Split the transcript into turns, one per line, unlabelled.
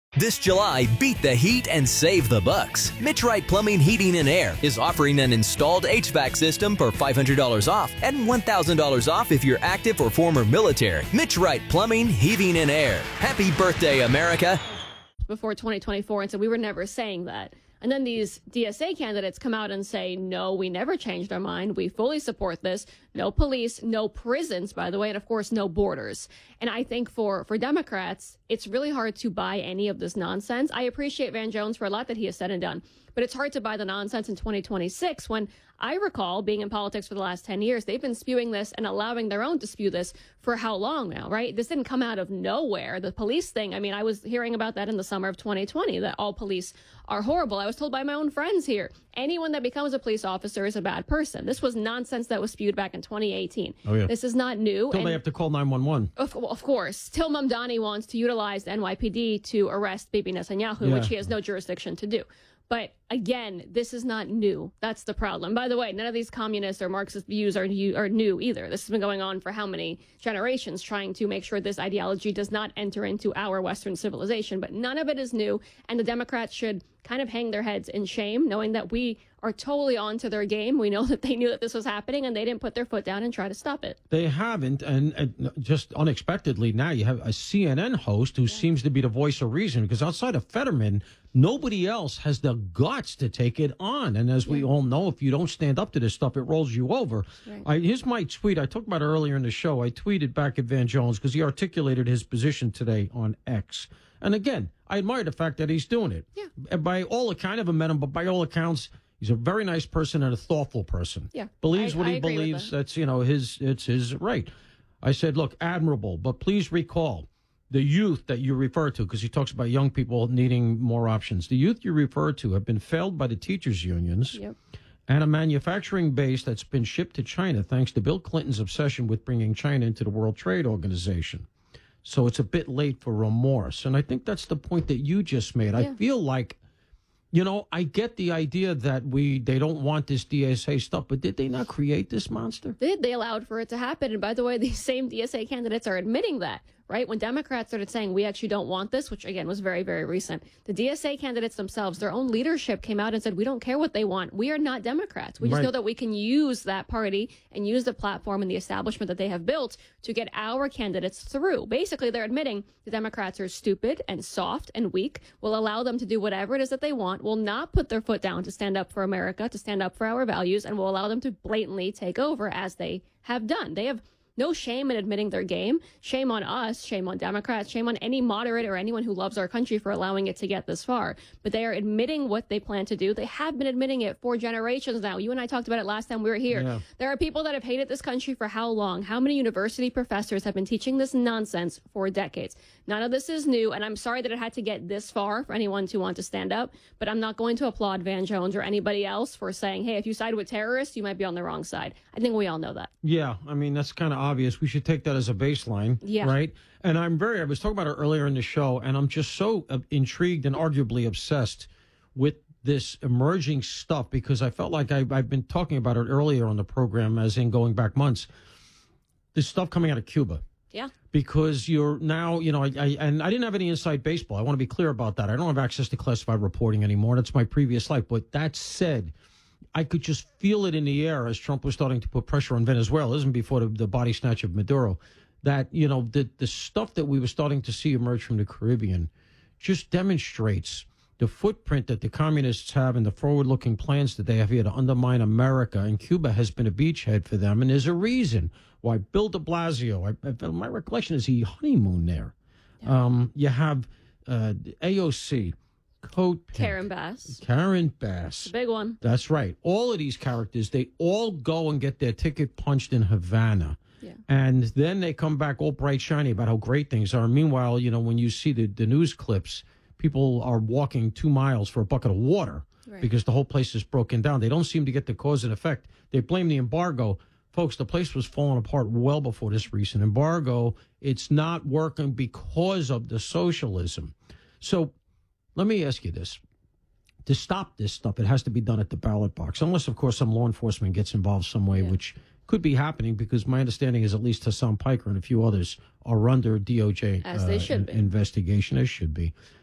This July, beat the heat and save the bucks. Mitch Wright Plumbing, Heating, and Air is offering an installed HVAC system for $500 off and $1,000 off if you're active or former military. Mitch Wright Plumbing, Heating, and Air. Happy birthday, America.
Before 2024 and said we were never saying that. And then these DSA candidates come out and say, no, we never changed our mind. We fully support this. No police, no prisons, by the way, and of course, no borders. And I think for Democrats, it's really hard to buy any of this nonsense. I appreciate Van Jones for a lot that he has said and done, but it's hard to buy the nonsense in 2026 when I recall being in politics for the last 10 years. They've been spewing this and allowing their own to spew this for how long now, right? This didn't come out of nowhere. The police thing, I mean, I was hearing about that in the summer of 2020, that all police are horrible. I was told by my own friends here, anyone that becomes a police officer is a bad person. This was nonsense that was spewed back in 2018.
Oh, yeah.
This is not new.
Until they have to call 911.
Of course. Till Mamdani wants to utilize the NYPD to arrest Bibi Netanyahu, which he has no jurisdiction to do. But again, this is not new. That's the problem. By the way, none of these communist or Marxist views are new either. This has been going on for how many generations, trying to make sure this ideology does not enter into our Western civilization. But none of it is new. And the Democrats should kind of hang their heads in shame, knowing that we are totally on to their game. We know that they knew that this was happening and they didn't put their foot down and try to stop it.
They haven't. And just unexpectedly, now you have a CNN host who seems to be the voice of reason, because outside of Fetterman, nobody else has the guts to take it on. And as we all know, if you don't stand up to this stuff, it rolls you over. Right. Here's my tweet. I talked about it earlier in the show. I tweeted back at Van Jones because he articulated his position today on X. And again, I admire the fact that he's doing it. Yeah. By all accounts, I never met him, but by all accounts, he's a very nice person and a thoughtful person.
Yeah.
Believes what he believes. That's, it's his right. I said, look, admirable, but please recall the youth that you refer to, because he talks about young people needing more options. The youth you refer to have been failed by the teachers' unions and a manufacturing base that's been shipped to China thanks to Bill Clinton's obsession with bringing China into the World Trade Organization. So it's a bit late for remorse. And I think that's the point that you just made. I feel like, I get the idea that they don't want this DSA stuff, but did they not create this monster?
They allowed for it to happen. And by the way, these same DSA candidates are admitting that, right? When Democrats started saying, we actually don't want this, which again was very, very recent, the DSA candidates themselves, their own leadership came out and said, we don't care what they want. We are not Democrats. We just know that we can use that party and use the platform and the establishment that they have built to get our candidates through. Basically, they're admitting the Democrats are stupid and soft and weak, will allow them to do whatever it is that they want, will not put their foot down to stand up for America, to stand up for our values, and will allow them to blatantly take over as they have done. They have no shame in admitting their game. Shame on us, shame on Democrats, shame on any moderate or anyone who loves our country for allowing it to get this far. But they are admitting what they plan to do. They have been admitting it for generations now. You and I talked about it last time we were here. Yeah. There are people that have hated this country for how long? How many university professors have been teaching this nonsense for decades? None of this is new, and I'm sorry that it had to get this far for anyone to want to stand up, but I'm not going to applaud Van Jones or anybody else for saying, hey, if you side with terrorists, you might be on the wrong side. I think we all know that.
Yeah, I mean, that's kind of obvious. We should take that as a baseline, right? And I was talking about it earlier in the show, and I'm just so intrigued and arguably obsessed with this emerging stuff, because I felt like I've been talking about it earlier on the program, as in going back months, this stuff coming out of Cuba.
Yeah.
Because you're now, I didn't have any inside baseball. I want to be clear about that. I don't have access to classified reporting anymore. That's my previous life. But that said, I could just feel it in the air as Trump was starting to put pressure on Venezuela, isn't before the body snatch of Maduro, that, the stuff that we were starting to see emerge from the Caribbean just demonstrates the footprint that the communists have and the forward-looking plans that they have here to undermine America. And Cuba has been a beachhead for them. And there's a reason why Bill de Blasio, my recollection is he honeymooned there. Yeah. You have AOC, Coat Pink,
Karen Bass.
The
big one.
That's right. All of these characters, they all go and get their ticket punched in Havana. Yeah. And then they come back all bright, shiny about how great things are. Meanwhile, when you see the news clips, people are walking 2 miles for a bucket of water because the whole place is broken down. They don't seem to get the cause and effect. They blame the embargo. Folks, the place was falling apart well before this recent embargo. It's not working because of the socialism. So let me ask you this. To stop this stuff, it has to be done at the ballot box, unless, of course, some law enforcement gets involved some way, which could be happening, because my understanding is at least Hassan Piker and a few others are under DOJ
as they should be.
Investigation, as should be.